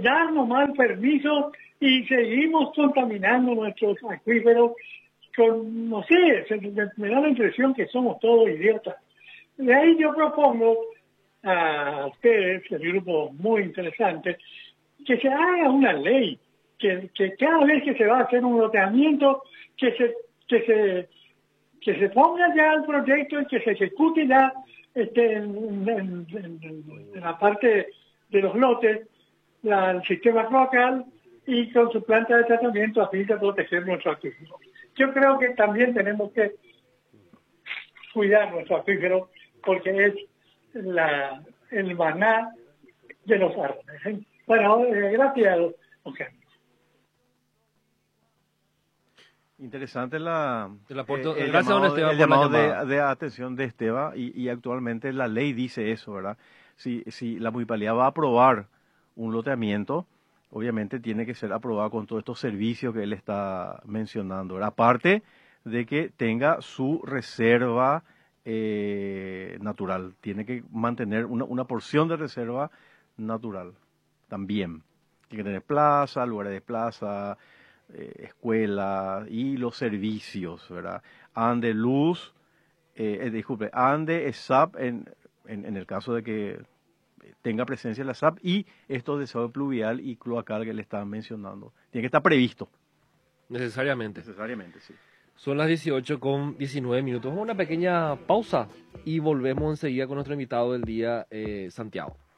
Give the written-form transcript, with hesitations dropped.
darnos mal permiso y seguimos contaminando nuestros acuíferos con, no sé, me da la impresión que somos todos idiotas. De ahí yo propongo a ustedes, el grupo muy interesante, que se haga una ley, que cada vez que se va a hacer un loteamiento, que se ponga ya el proyecto y que se ejecute ya en la parte de los lotes, el sistema local y con su planta de tratamiento a fin de proteger nuestro acuífero. Yo creo que también tenemos que cuidar nuestro acuífero porque es el maná de los árboles. Bueno, gracias, Eugenio. Interesante el llamado de atención de Esteban y actualmente la ley dice eso, ¿verdad? Si la municipalidad va a aprobar un loteamiento, obviamente tiene que ser aprobado con todos estos servicios que él está mencionando, ¿verdad? Aparte de que tenga su reserva natural, tiene que mantener una porción de reserva natural también. Tiene que tener plaza, lugares de plaza, escuela y los servicios, ¿verdad? Ande luz, disculpe, ande SAP en el caso de que tenga presencia la SAP y estos desagüe pluvial y cloacal que le estaban mencionando. Tiene que estar previsto. Necesariamente. Necesariamente, sí. Son las 18:19. Una pequeña pausa y volvemos enseguida con nuestro invitado del día, Santiago.